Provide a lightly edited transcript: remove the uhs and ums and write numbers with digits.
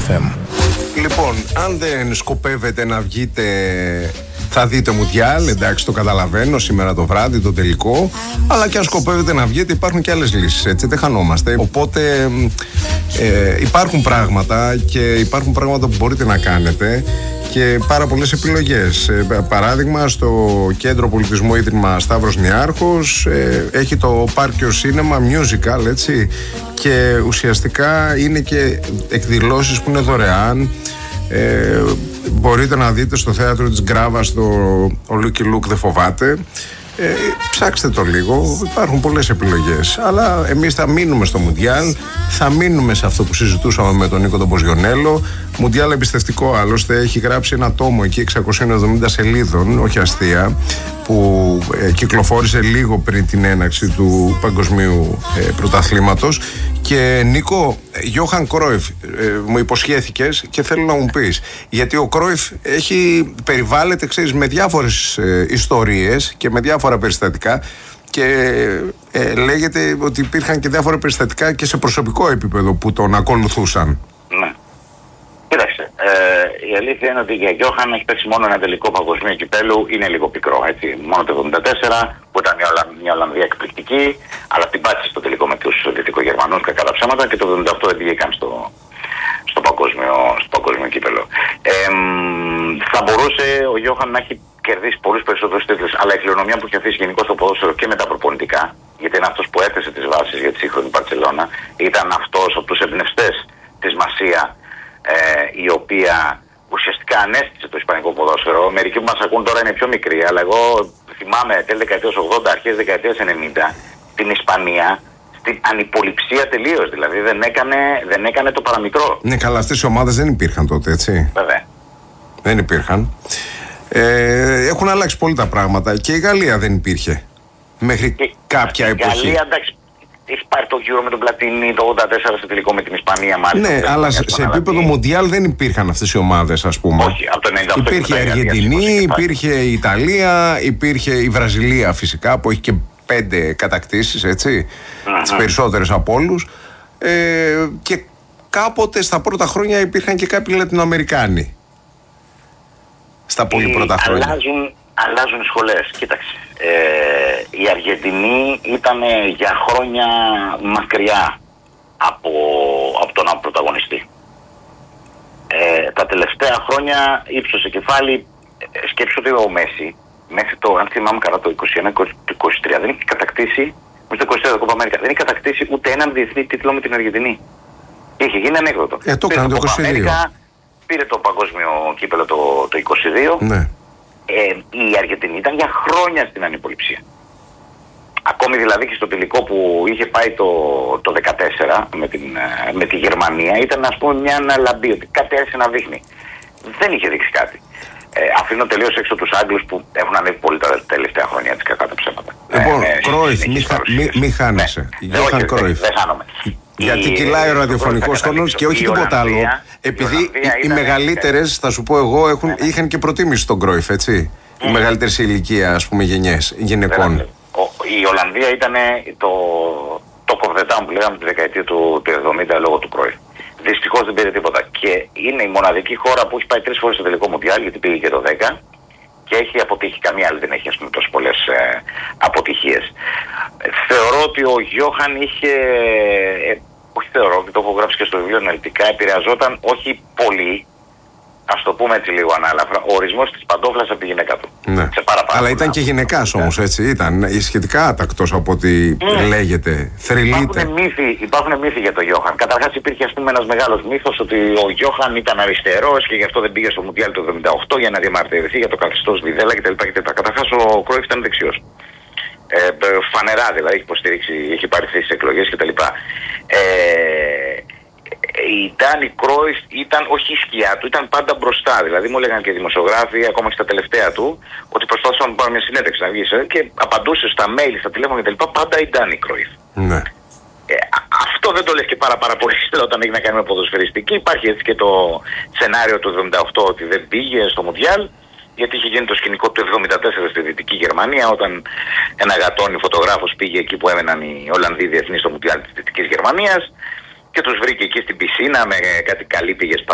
FM. Λοιπόν, αν δεν σκοπεύετε να βγείτε, θα δείτε Μουντιάλ, εντάξει, το καταλαβαίνω, σήμερα το βράδυ, το τελικό. Αλλά και αν σκοπεύετε να βγείτε, υπάρχουν και άλλες λύσεις, έτσι, δεν χανόμαστε. Οπότε υπάρχουν πράγματα και υπάρχουν πράγματα που μπορείτε να κάνετε και πάρα πολλές επιλογές. Παράδειγμα, στο Κέντρο Πολιτισμού Ίδρυμα Σταύρος Νιάρχος έχει το Πάρκιο Σίνεμα Musical, έτσι, και ουσιαστικά είναι και εκδηλώσεις που είναι δωρεάν. Μπορείτε να δείτε στο θέατρο της Γκράβας το «Ο Λούκι Λουκ δεν φοβάται». Ψάξτε το λίγο, υπάρχουν πολλές επιλογές. Αλλά εμείς θα μείνουμε στο Μουντιάλ, θα μείνουμε σε αυτό που συζητούσαμε με τον Νίκο τον Ποζιονέλο. Μουντιάλ εμπιστευτικό, άλλωστε, έχει γράψει ένα τόμο εκεί 670 σελίδων, όχι αστεία, που κυκλοφόρησε λίγο πριν την έναρξη του παγκοσμίου πρωταθλήματος. Και Νίκο, Γιώχαν Κρόιφ, μου υποσχέθηκες και θέλω να μου πεις, γιατί ο Κρόιφ περιβάλλεται, ξέρεις, με διάφορες ιστορίες και με διάφορα περιστατικά και λέγεται ότι υπήρχαν και διάφορα περιστατικά και σε προσωπικό επίπεδο που τον ακολουθούσαν. Ναι. Κοίταξε, η αλήθεια είναι ότι για Γιώχαν έχει πέσει μόνο ένα τελικό παγκοσμίου κυπέλου, είναι λίγο πικρό, έτσι. Μόνο το 1974 που ήταν μια Ολλανδία εκπληκτική, αλλά την πάτησε στο τελικό με τους Δυτικογερμανούς, κακά τα ψέματα, και το 1978 δεν βγήκαν στο παγκόσμιο κύπελο. Θα μπορούσε ο Γιώχαν να έχει κερδίσει πολλούς περισσότερους τίτλους, αλλά η κληρονομιά που έχει αφήσει γενικώς στο ποδόσφαιρο και με τα προπονητικά, γιατί είναι αυτός που έθεσε τις βάσεις για τη σύγχρονη Μπαρτσελώνα, ήταν αυτός από τους εμπνευστές της Μασία, η οποία ουσιαστικά ανέστησε το ισπανικό ποδόσφαιρο. Μερικοί που μας ακούν τώρα είναι πιο μικροί, αλλά εγώ θυμάμαι τέλη δεκαετίας 80, αρχές δεκαετίας 90, την Ισπανία στην ανυποληψία τελείως. Δηλαδή δεν έκανε το παραμικρό. Ναι, καλά, αυτές οι ομάδες δεν υπήρχαν τότε, έτσι. Βέβαια. Δεν υπήρχαν. Έχουν αλλάξει πολύ τα πράγματα και η Γαλλία δεν υπήρχε μέχρι κάποια εποχή. Η Γαλλία, εντάξει, έχει πάρει το γύρο με τον Πλατίνι το 84 στο τελικό με την Ισπανία, μάλιστα. Ναι, αλλά σε επίπεδο Μουντιάλ δεν υπήρχαν αυτές οι ομάδες, ας πούμε. Όχι, από το 98. Υπήρχε η Αργεντινή, υπήρχε η Ιταλία, υπήρχε η Βραζιλία φυσικά που έχει και 5 κατακτήσεις, έτσι, τις περισσότερες από όλους. Και κάποτε στα πρώτα χρόνια υπήρχαν και κάποιοι Λατινοαμερικάνοι. Στα πολύ πρώτα χρόνια. Αλλάζουν οι σχολές. Κοίταξε. Η Αργεντινή ήταν για χρόνια μακριά από τον πρωταγωνιστή. Τα τελευταία χρόνια ύψωσε κεφάλι. Σκέψου ότι ο Μέση μέχρι το, αν θυμάμαι καλά, το 21-23 δεν έχει κατακτήσει, μέχρι το 23 το Κόπα Αμέρικα, δεν έχει κατακτήσει ούτε έναν διεθνή τίτλο με την Αργεντινή. Είχε γίνει ανέκδοτο. Το έκανε το 22. Αμέρικα, πήρε το παγκόσμιο κύπελο το 22. Ναι. Η Αργεντινή ήταν για χρόνια στην ανυποληψία. Ακόμη δηλαδή και στο τελικό που είχε πάει το 14 με τη Γερμανία ήταν, ας πούμε, μια αναλαμπή, ότι κάτι άρχισε να δείχνει. Δεν είχε δείξει κάτι. Αφήνω τελείως έξω τους Άγγλους που έχουν ανέβει πολύ τα τελευταία χρόνια, έτσι, κακά τα ψέματα. Λοιπόν, Κρόιφ, μη χάνεσαι. Γιώχαν Κρόιφ. Δεν χάνομαι. Γιατί κυλάει ο ραδιοφωνικός χρόνος και όχι τίποτα άλλο. Επειδή οι μεγαλύτερες, θα σου πω εγώ, είχαν και προτίμηση στον Κρόιφ, έτσι. Οι μεγαλύτερες σε ηλικία, ας πούμε, γενιές γυναικών. Η Ολλανδία ήταν το top of the town που λέγαμε τη δεκαετία του 70 λόγω του Κρόιφ. Δυστυχώς δεν πήρε τίποτα. Και είναι η μοναδική χώρα που έχει πάει 3 φορές στο τελικό Μουντιάλ, γιατί πήγε και το 10 και έχει αποτύχει. Καμία άλλη δεν έχει, ας πούμε, τόσο πολλές αποτυχίες. Θεωρώ ότι ο Γιώχαν είχε, όχι θεωρώ, και το έχω γράψει και στο βιβλίο αναλυτικά, επηρεαζόταν όχι πολύ, ας το πούμε έτσι λίγο ανάλαφρα, ο ορισμός της παντόφλας από τη γυναίκα του. Ναι. Αλλά ήταν και γυναικάς όμως, έτσι, ήταν σχετικά άτακτος από ό,τι λέγεται, θρυλείται. Υπάρχουν μύθοι για τον Γιώχαν. Καταρχάς υπήρχε, ας πούμε, ένας μεγάλος μύθος ότι ο Γιώχαν ήταν αριστερός και γι' αυτό δεν πήγε στο Μουντιάλ του 1978 για να διαμαρτυρηθεί για το καθεστώς Βιδέλα κτλ. Καταρχάς ο Κρόιφ ήταν δεξιός. Φανερά δηλαδή, έχει υποστηρίξει, έχει πάρει θέσεις εκλογές κτλ. Η Ντάνι Κρόιφ ήταν όχι η σκιά του, ήταν πάντα μπροστά. Δηλαδή μου έλεγαν και οι δημοσιογράφοι, ακόμα και στα τελευταία του, ότι προσπαθούσαν να πάρουν μια συνέντευξη να βγει και απαντούσε στα mail, στα τηλέφωνα κτλ. Πάντα η Ντάνι Κρόιφ. Ναι. Αυτό δεν το λες και πάρα πολύ όταν έχει να κάνει με ποδοσφαιριστική. Υπάρχει έτσι και το σενάριο του 1978 ότι δεν πήγε στο Μουντιάλ, γιατί είχε γίνει το σκηνικό του 1974 στη Δυτική Γερμανία, όταν ένα γατόνι φωτογράφος πήγε εκεί που έμεναν οι Ολλανδοί διεθνείς στο Μουντιάλ της Δυτικής Γερμανίας και τους βρήκε εκεί στην πισίνα με κάτι καλύπηγες